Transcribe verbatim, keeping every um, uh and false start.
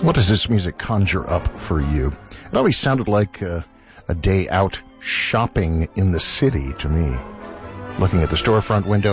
What does this music conjure up for you? It always sounded like uh, a day out shopping in the city to me. Looking at the storefront window